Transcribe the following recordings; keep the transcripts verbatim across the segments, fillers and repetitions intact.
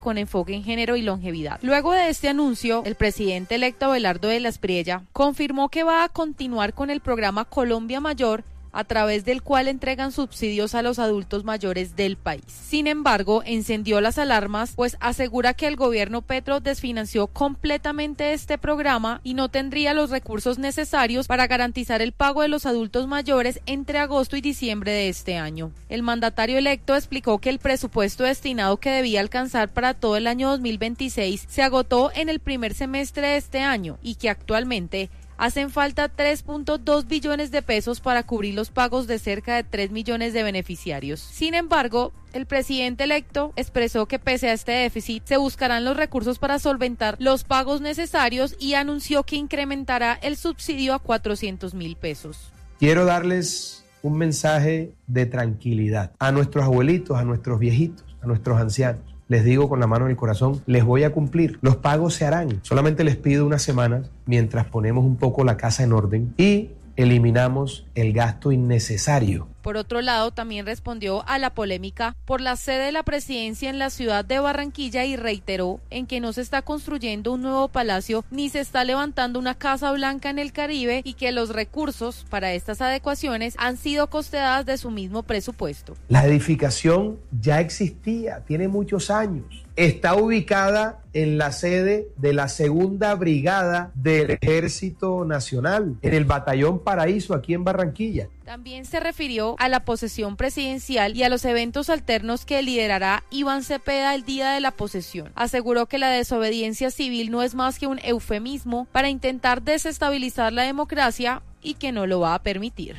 con enfoque en género y longevidad. Luego de este anuncio, el presidente electo Abelardo de la Espriella confirmó que va a continuar con el programa Colombia Mayor, a través del cual entregan subsidios a los adultos mayores del país. Sin embargo, encendió las alarmas, pues asegura que el gobierno Petro desfinanció completamente este programa y no tendría los recursos necesarios para garantizar el pago de los adultos mayores entre agosto y diciembre de este año. El mandatario electo explicó que el presupuesto destinado que debía alcanzar para todo el año dos mil veintiséis se agotó en el primer semestre de este año y que actualmente hacen falta tres punto dos billones de pesos para cubrir los pagos de cerca de tres millones de beneficiarios. Sin embargo, el presidente electo expresó que pese a este déficit, se buscarán los recursos para solventar los pagos necesarios y anunció que incrementará el subsidio a cuatrocientos mil pesos. Quiero darles un mensaje de tranquilidad a nuestros abuelitos, a nuestros viejitos, a nuestros ancianos. Les digo con la mano en el corazón, les voy a cumplir. Los pagos se harán. Solamente les pido unas semanas mientras ponemos un poco la casa en orden y eliminamos el gasto innecesario. Por otro lado, también respondió a la polémica por la sede de la presidencia en la ciudad de Barranquilla y reiteró en que no se está construyendo un nuevo palacio ni se está levantando una Casa Blanca en el Caribe y que los recursos para estas adecuaciones han sido costeadas de su mismo presupuesto. La edificación ya existía, tiene muchos años. Está ubicada en la sede de la Segunda Brigada del Ejército Nacional, en el Batallón Paraíso, aquí en Barranquilla. También se refirió a la posesión presidencial y a los eventos alternos que liderará Iván Cepeda el día de la posesión. Aseguró que la desobediencia civil no es más que un eufemismo para intentar desestabilizar la democracia y que no lo va a permitir.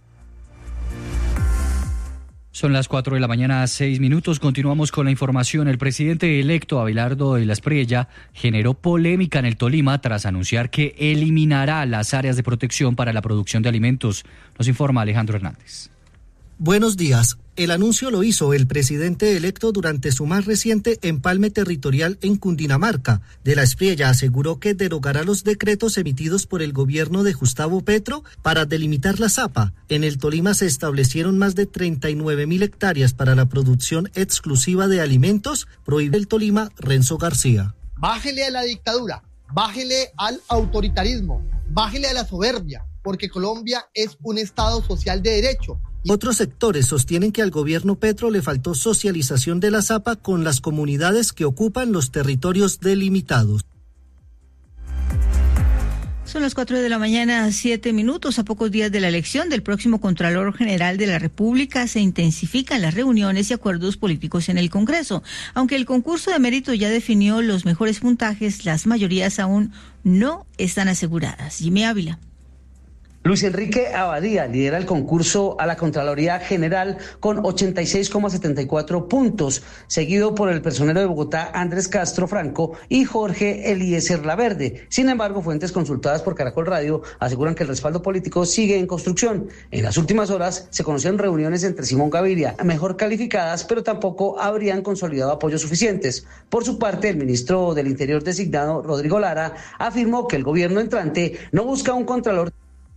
Son las cuatro de la mañana, seis minutos. Continuamos con la información. El presidente electo Abelardo de la Espriella generó polémica en el Tolima tras anunciar que eliminará las áreas de protección para la producción de alimentos. Nos informa Alejandro Hernández. Buenos días. El anuncio lo hizo el presidente electo durante su más reciente empalme territorial en Cundinamarca. De la Espriella aseguró que derogará los decretos emitidos por el gobierno de Gustavo Petro para delimitar la zapa. En el Tolima se establecieron más de treinta y nueve mil hectáreas para la producción exclusiva de alimentos, prohíbe el Tolima Renzo García. Bájele a la dictadura, bájele al autoritarismo, bájele a la soberbia, porque Colombia es un Estado social de derecho. Otros sectores sostienen que al gobierno Petro le faltó socialización de la zapa con las comunidades que ocupan los territorios delimitados. Son las cuatro de la mañana, siete minutos. A pocos días de la elección del próximo Contralor General de la República se intensifican las reuniones y acuerdos políticos en el Congreso. Aunque el concurso de mérito ya definió los mejores puntajes, las mayorías aún no están aseguradas. Jimmy Ávila. Luis Enrique Abadía lidera el concurso a la Contraloría General con ochenta y seis coma setenta y cuatro puntos, seguido por el personero de Bogotá Andrés Castro Franco y Jorge Eliezer Laverde. Sin embargo, fuentes consultadas por Caracol Radio aseguran que el respaldo político sigue en construcción. En las últimas horas se conocieron reuniones entre Simón Gaviria, mejor calificadas, pero tampoco habrían consolidado apoyos suficientes. Por su parte, el ministro del Interior designado, Rodrigo Lara, afirmó que el gobierno entrante no busca un contralor.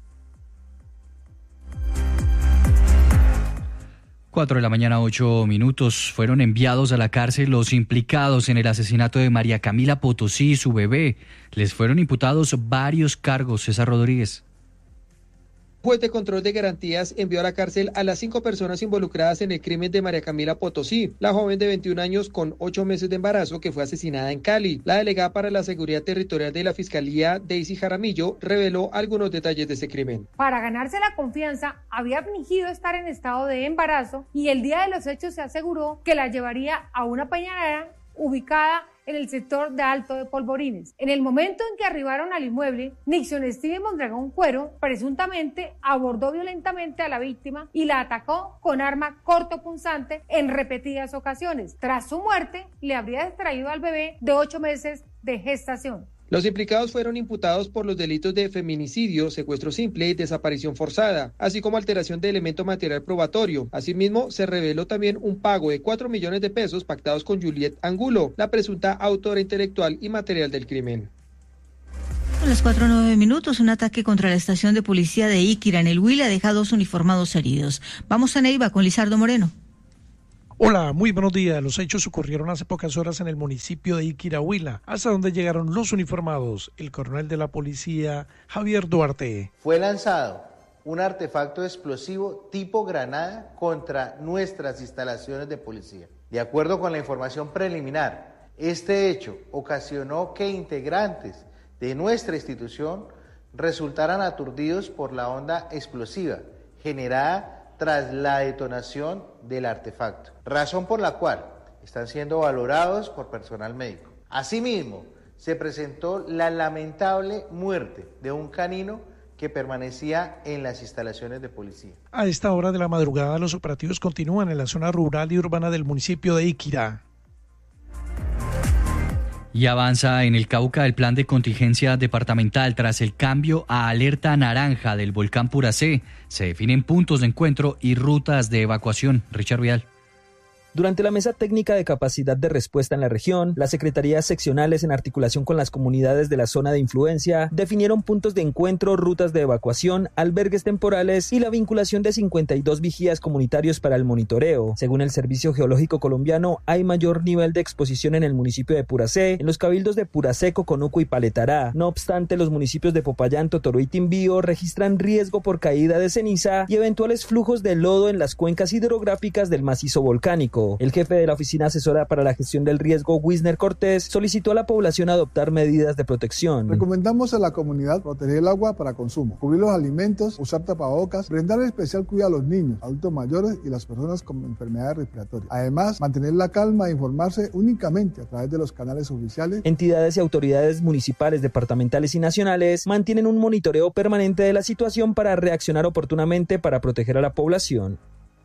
Cuatro de la mañana, ocho minutos. Fueron enviados a la cárcel los implicados en el asesinato de María Camila Potosí y su bebé. Les fueron imputados varios cargos. César Rodríguez. Juez de control de garantías envió a la cárcel a las cinco personas involucradas en el crimen de María Camila Potosí, la joven de veintiún años con ocho meses de embarazo que fue asesinada en Cali. La delegada para la Seguridad Territorial de la Fiscalía, Daisy Jaramillo, reveló algunos detalles de ese crimen. Para ganarse la confianza, había fingido estar en estado de embarazo y el día de los hechos se aseguró que la llevaría a una peñadera ubicada en el sector de Alto de Polvorines. En el momento en que arribaron al inmueble, Nixon Steve Mondragón Cuero presuntamente abordó violentamente a la víctima y la atacó con arma cortopunzante en repetidas ocasiones. Tras su muerte, le habría extraído al bebé de ocho meses de gestación. Los implicados fueron imputados por los delitos de feminicidio, secuestro simple y desaparición forzada, así como alteración de elemento material probatorio. Asimismo, se reveló también un pago de cuatro millones de pesos pactados con Juliet Angulo, la presunta autora intelectual y material del crimen. A las cuatro nueve minutos, un ataque contra la estación de policía de Iquira en el Huila deja dos uniformados heridos. Vamos a Neiva con Lizardo Moreno. Hola, muy buenos días. Los hechos ocurrieron hace pocas horas en el municipio de Iquirá, Huila, hasta donde llegaron los uniformados. El coronel de la policía, Javier Duarte. Fue lanzado un artefacto explosivo tipo granada contra nuestras instalaciones de policía. De acuerdo con la información preliminar, este hecho ocasionó que integrantes de nuestra institución resultaran aturdidos por la onda explosiva generada tras la detonación del artefacto, razón por la cual están siendo valorados por personal médico. Asimismo, se presentó la lamentable muerte de un canino que permanecía en las instalaciones de policía. A esta hora de la madrugada, los operativos continúan en la zona rural y urbana del municipio de Iquirá. Y avanza en el Cauca el plan de contingencia departamental tras el cambio a alerta naranja del volcán Puracé. Se definen puntos de encuentro y rutas de evacuación. Richard Vial. Durante la mesa técnica de capacidad de respuesta en la región, las secretarías seccionales en articulación con las comunidades de la zona de influencia definieron puntos de encuentro, rutas de evacuación, albergues temporales y la vinculación de cincuenta y dos vigías comunitarios para el monitoreo. Según el Servicio Geológico Colombiano, hay mayor nivel de exposición en el municipio de Puracé, en los cabildos de Puracé, Coconuco y Paletará. No obstante, los municipios de Popayán, Totoro y Timbío registran riesgo por caída de ceniza y eventuales flujos de lodo en las cuencas hidrográficas del macizo volcánico. El jefe de la Oficina Asesora para la Gestión del Riesgo, Wisner Cortés, solicitó a la población adoptar medidas de protección. Recomendamos a la comunidad proteger el agua para consumo, cubrir los alimentos, usar tapabocas, brindar especial cuidado a los niños, adultos mayores y las personas con enfermedades respiratorias. Además, mantener la calma e informarse únicamente a través de los canales oficiales. Entidades y autoridades municipales, departamentales y nacionales mantienen un monitoreo permanente de la situación para reaccionar oportunamente para proteger a la población.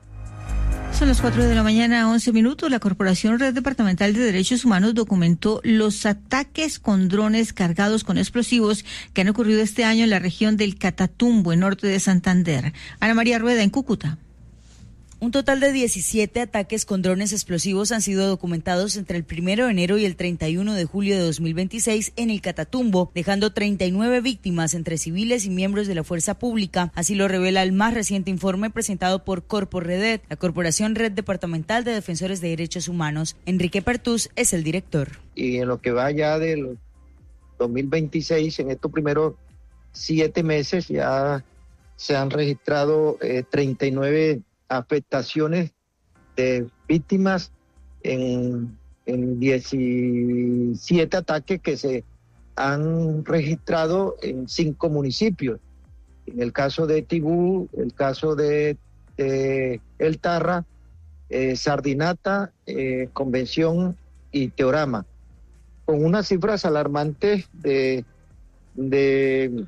Son las cuatro de la mañana, once minutos. La Corporación Red Departamental de Derechos Humanos documentó los ataques con drones cargados con explosivos que han ocurrido este año en la región del Catatumbo, en norte de Santander. Ana María Rueda, en Cúcuta. Un total de diecisiete ataques con drones explosivos han sido documentados entre el primero de enero y el treinta y uno de julio de dos mil veintiséis en el Catatumbo, dejando treinta y nueve víctimas entre civiles y miembros de la fuerza pública. Así lo revela el más reciente informe presentado por Corporredet, la Corporación Red Departamental de Defensores de Derechos Humanos. Enrique Pertús es el director. Y en lo que va ya del dos mil veintiséis, en estos primeros siete meses ya se han registrado eh, treinta y nueve afectaciones de víctimas en, en diecisiete ataques que se han registrado en cinco municipios. En el caso de Tibú, el caso de, de El Tarra, eh, Sardinata, eh, Convención y Teorama, con unas cifras alarmantes de, de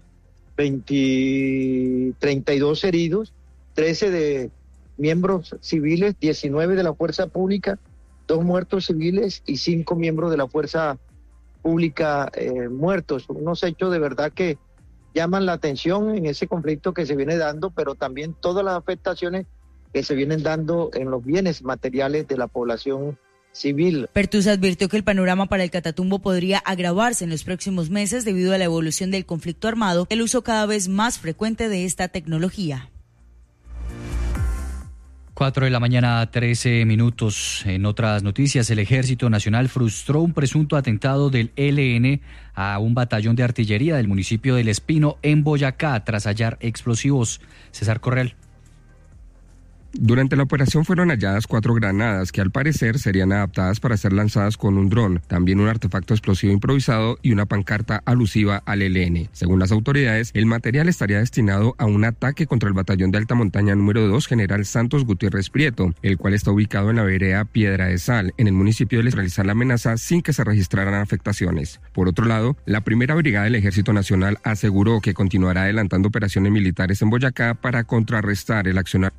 veinte, treinta y dos heridos, trece de miembros civiles, diecinueve de la fuerza pública, dos muertos civiles y cinco miembros de la fuerza pública eh, muertos. Unos hechos de verdad que llaman la atención en ese conflicto que se viene dando, pero también todas las afectaciones que se vienen dando en los bienes materiales de la población civil. Pertús advirtió que el panorama para el Catatumbo podría agravarse en los próximos meses debido a la evolución del conflicto armado, el uso cada vez más frecuente de esta tecnología. Cuatro de la mañana, trece minutos. En otras noticias, el Ejército Nacional frustró un presunto atentado del E L N a un batallón de artillería del municipio del Espino en Boyacá tras hallar explosivos. César Correal. Durante la operación fueron halladas cuatro granadas que al parecer serían adaptadas para ser lanzadas con un dron, también un artefacto explosivo improvisado y una pancarta alusiva al E L N. Según las autoridades, el material estaría destinado a un ataque contra el batallón de alta montaña número dos General Santos Gutiérrez Prieto, el cual está ubicado en la vereda Piedra de Sal, en el municipio de realizar la amenaza sin que se registraran afectaciones. Por otro lado, la primera brigada del Ejército Nacional aseguró que continuará adelantando operaciones militares en Boyacá para contrarrestar el accionar.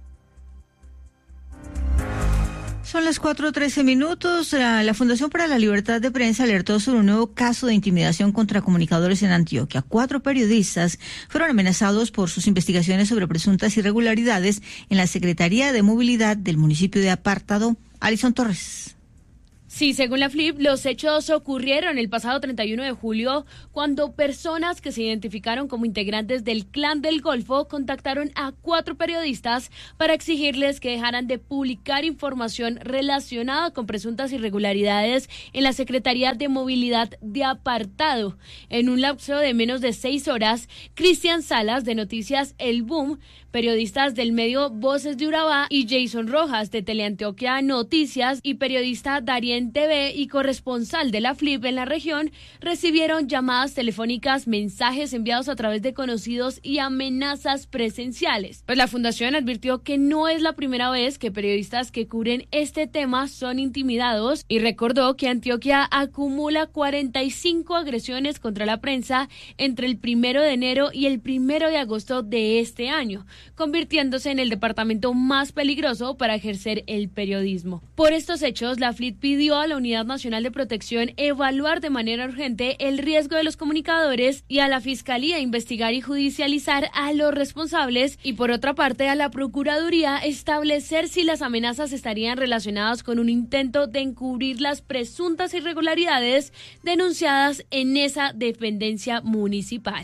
Son las cuatro trece minutos. La, la Fundación para la Libertad de Prensa alertó sobre un nuevo caso de intimidación contra comunicadores en Antioquia. Cuatro periodistas fueron amenazados por sus investigaciones sobre presuntas irregularidades en la Secretaría de Movilidad del municipio de Apartado. Alison Torres. Sí, según la F L I P, los hechos ocurrieron el pasado treinta y uno de julio cuando personas que se identificaron como integrantes del Clan del Golfo contactaron a cuatro periodistas para exigirles que dejaran de publicar información relacionada con presuntas irregularidades en la Secretaría de Movilidad de Apartado. En un lapso de menos de seis horas, Cristian Salas, de Noticias El Boom, periodistas del medio Voces de Urabá, y Jason Rojas, de Teleantioquia Noticias, y periodista Darien T V y corresponsal de la F L I P en la región, recibieron llamadas telefónicas, mensajes enviados a través de conocidos y amenazas presenciales. Pues la fundación advirtió que no es la primera vez que periodistas que cubren este tema son intimidados y recordó que Antioquia acumula cuarenta y cinco agresiones contra la prensa entre el primero de enero y el primero de agosto de este año, convirtiéndose en el departamento más peligroso para ejercer el periodismo. Por estos hechos, la F L I P pidió a la Unidad Nacional de Protección evaluar de manera urgente el riesgo de los comunicadores y a la Fiscalía investigar y judicializar a los responsables y, por otra parte, a la Procuraduría establecer si las amenazas estarían relacionadas con un intento de encubrir las presuntas irregularidades denunciadas en esa dependencia municipal.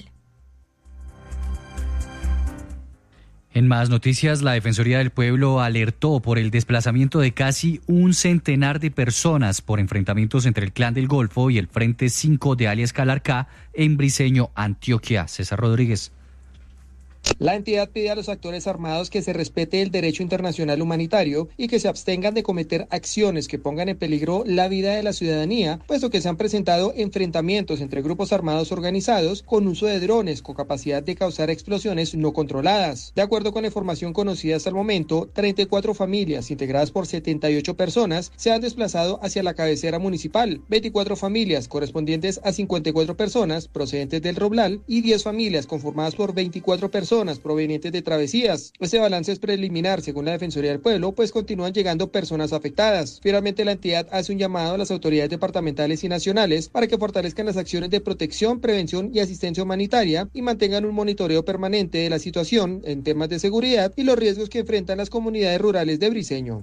En más noticias, la Defensoría del Pueblo alertó por el desplazamiento de casi un centenar de personas por enfrentamientos entre el Clan del Golfo y el Frente cinco de alias Calarcá en Briceño, Antioquia. César Rodríguez. La entidad pide a los actores armados que se respete el derecho internacional humanitario y que se abstengan de cometer acciones que pongan en peligro la vida de la ciudadanía, puesto que se han presentado enfrentamientos entre grupos armados organizados con uso de drones con capacidad de causar explosiones no controladas. De acuerdo con la información conocida hasta el momento, treinta y cuatro familias integradas por setenta y ocho personas se han desplazado hacia la cabecera municipal, veinticuatro familias correspondientes a cincuenta y cuatro personas procedentes del Roblal y diez familias conformadas por veinticuatro personas provenientes de Travesías. Este balance es preliminar, según la Defensoría del Pueblo, pues continúan llegando personas afectadas. Finalmente, la entidad hace un llamado a las autoridades departamentales y nacionales para que fortalezcan las acciones de protección, prevención y asistencia humanitaria y mantengan un monitoreo permanente de la situación en temas de seguridad y los riesgos que enfrentan las comunidades rurales de Briceño.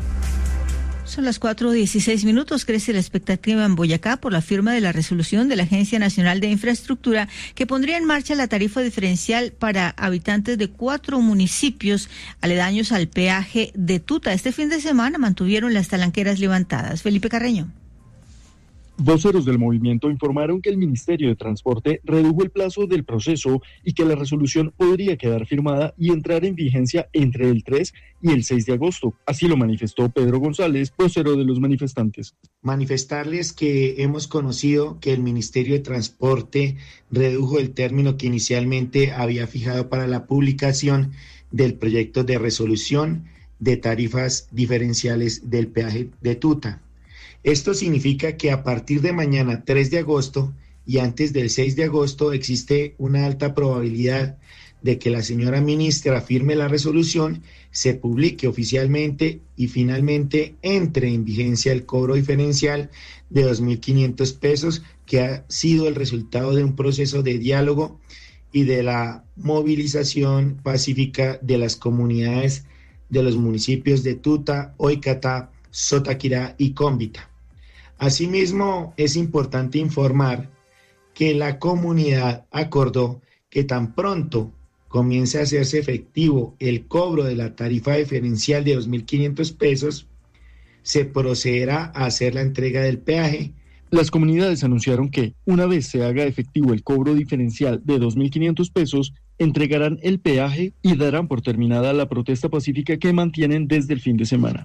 Son las cuatro dieciséis minutos. Crece la expectativa en Boyacá por la firma de la resolución de la Agencia Nacional de Infraestructura que pondría en marcha la tarifa diferencial para habitantes de cuatro municipios aledaños al peaje de Tuta. Este fin de semana mantuvieron las talanqueras levantadas. Felipe Carreño. Voceros del movimiento informaron que el Ministerio de Transporte redujo el plazo del proceso y que la resolución podría quedar firmada y entrar en vigencia entre el tres y el seis de agosto. Así lo manifestó Pedro González, vocero de los manifestantes. Manifestarles que hemos conocido que el Ministerio de Transporte redujo el término que inicialmente había fijado para la publicación del proyecto de resolución de tarifas diferenciales del peaje de Tuta. Esto significa que a partir de mañana tres de agosto y antes del seis de agosto existe una alta probabilidad de que la señora ministra firme la resolución, se publique oficialmente y finalmente entre en vigencia el cobro diferencial de dos mil quinientos pesos, que ha sido el resultado de un proceso de diálogo y de la movilización pacífica de las comunidades de los municipios de Tuta, Oicatá, Sotaquirá y Cómbita. Asimismo, es importante informar que la comunidad acordó que tan pronto comience a hacerse efectivo el cobro de la tarifa diferencial de dos mil quinientos pesos, se procederá a hacer la entrega del peaje. Las comunidades anunciaron que, una vez se haga efectivo el cobro diferencial de dos mil quinientos pesos, entregarán el peaje y darán por terminada la protesta pacífica que mantienen desde el fin de semana.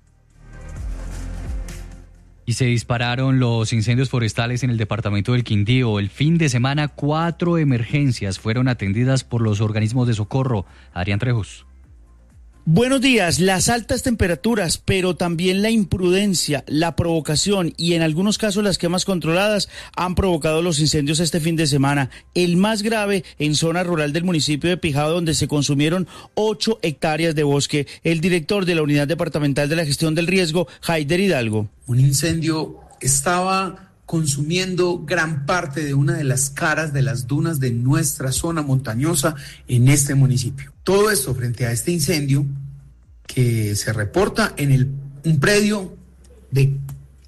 Y se dispararon los incendios forestales en el departamento del Quindío. El fin de semana, cuatro emergencias fueron atendidas por los organismos de socorro. Adrián Trejos. Buenos días. Las altas temperaturas, pero también la imprudencia, la provocación y en algunos casos las quemas controladas han provocado los incendios este fin de semana. El más grave en zona rural del municipio de Pijao, donde se consumieron ocho hectáreas de bosque. El director de la Unidad Departamental de la Gestión del Riesgo, Haider Hidalgo. Un incendio estaba consumiendo gran parte de una de las caras de las dunas de nuestra zona montañosa en este municipio. Todo esto frente a este incendio que se reporta en el, un predio de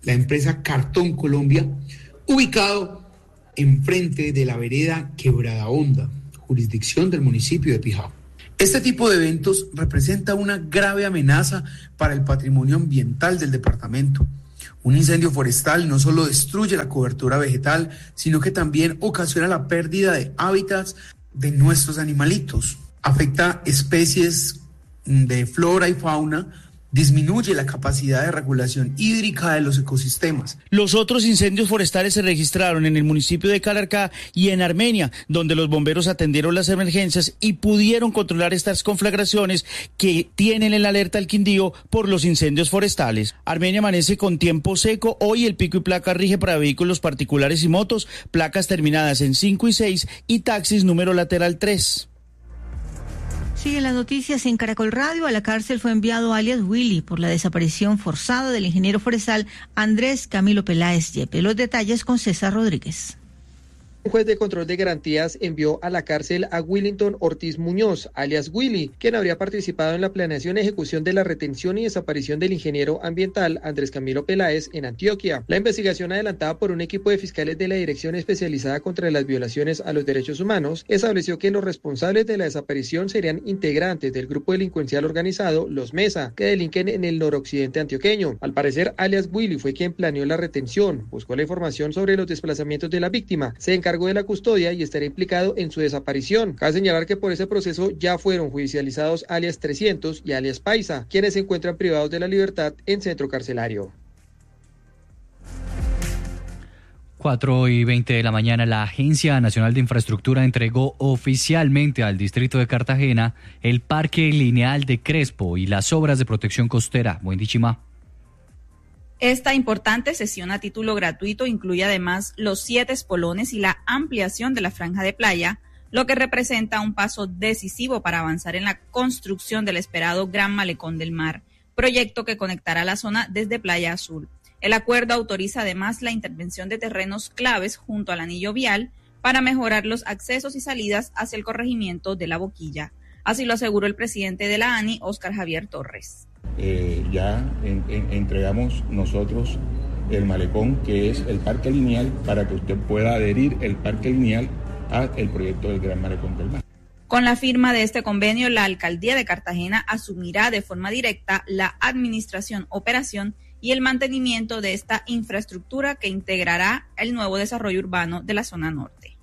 la empresa Cartón Colombia, ubicado enfrente de la vereda Quebrada Honda, jurisdicción del municipio de Pijao. Este tipo de eventos representa una grave amenaza para el patrimonio ambiental del departamento. Un incendio forestal no solo destruye la cobertura vegetal, sino que también ocasiona la pérdida de hábitats de nuestros animalitos. Afecta especies de flora y fauna, disminuye la capacidad de regulación hídrica de los ecosistemas. Los otros incendios forestales se registraron en el municipio de Calarcá y en Armenia, donde los bomberos atendieron las emergencias y pudieron controlar estas conflagraciones que tienen en la alerta al Quindío por los incendios forestales. Armenia amanece con tiempo seco. Hoy el pico y placa rige para vehículos particulares y motos, placas terminadas en cinco y seis y taxis número lateral tres. Siguen las noticias en Caracol Radio. A la cárcel fue enviado alias Willy por la desaparición forzada del ingeniero forestal Andrés Camilo Peláez Yepes. Los detalles con César Rodríguez. Un juez de control de garantías envió a la cárcel a Willington Ortiz Muñoz, alias Willy, quien habría participado en la planeación y ejecución de la retención y desaparición del ingeniero ambiental Andrés Camilo Peláez en Antioquia. La investigación adelantada por un equipo de fiscales de la Dirección Especializada contra las Violaciones a los Derechos Humanos estableció que los responsables de la desaparición serían integrantes del grupo delincuencial organizado Los Mesa, que delinquen en el noroccidente antioqueño. Al parecer, alias Willy fue quien planeó la retención, buscó la información sobre los desplazamientos de la víctima, se encargó de la custodia y estaría implicado en su desaparición. Cabe señalar que por ese proceso ya fueron judicializados alias trescientos y alias Paisa, quienes se encuentran privados de la libertad en centro carcelario. cuatro y veinte de la mañana, la Agencia Nacional de Infraestructura entregó oficialmente al distrito de Cartagena el Parque Lineal de Crespo y las obras de protección costera. Buen día, Chima. Esta importante sesión a título gratuito incluye además los siete espolones y la ampliación de la franja de playa, lo que representa un paso decisivo para avanzar en la construcción del esperado Gran Malecón del Mar, proyecto que conectará la zona desde Playa Azul. El acuerdo autoriza además la intervención de terrenos claves junto al anillo vial para mejorar los accesos y salidas hacia el corregimiento de La Boquilla. Así lo aseguró el presidente de la ANI, Óscar Javier Torres. Eh, ya en, en, entregamos nosotros el malecón, que es el parque lineal, para que usted pueda adherir el parque lineal al proyecto del Gran Malecón del Mar. Con la firma de este convenio, la Alcaldía de Cartagena asumirá de forma directa la administración, operación y el mantenimiento de esta infraestructura que integrará el nuevo desarrollo urbano de la zona norte.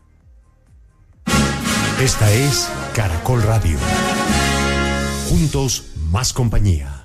Esta es Caracol Radio. Juntos, más compañía.